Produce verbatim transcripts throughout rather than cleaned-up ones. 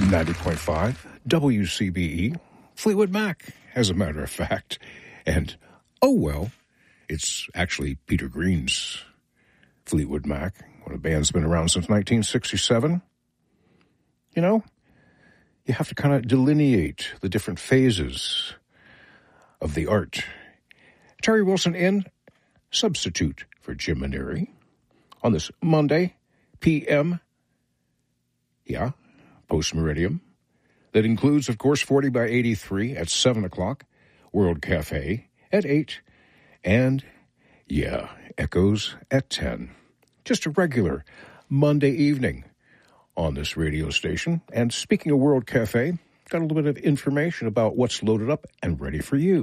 ninety point five W C B E, Fleetwood Mac, as a matter of fact. And, oh well, it's actually Peter Green's Fleetwood Mac, when a band's been around since nineteen sixty-seven. You know, you have to kind of delineate the different phases of the art. Terry Wilson in, substitute for Jim Maneri, on this Monday, P M, yeah, post-meridium. That includes, of course, forty by eighty-three at seven o'clock, World Cafe at eight, and, yeah, Echoes at ten. Just a regular Monday evening on this radio station. And speaking of World Cafe, got a little bit of information about what's loaded up and ready for you.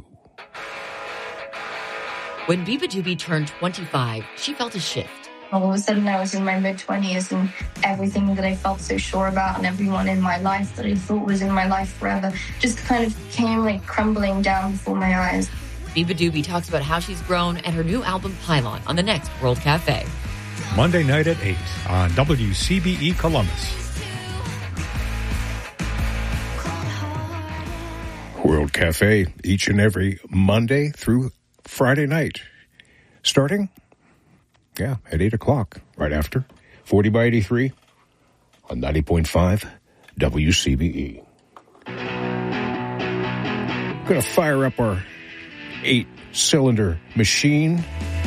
When Biba Doobie turned twenty-five, she felt a shift. All of a sudden, I was in my mid-twenties, and everything that I felt so sure about and everyone in my life that I thought was in my life forever just kind of came like crumbling down before my eyes. Biba Doobie talks about how she's grown and her new album Pylon on the next World Cafe. Monday night at eight on W C B E Columbus. World Cafe each and every Monday through Friday night. Starting, yeah, at eight o'clock, right after forty by eighty-three on ninety point five W C B E. Going to fire up our eight-cylinder machine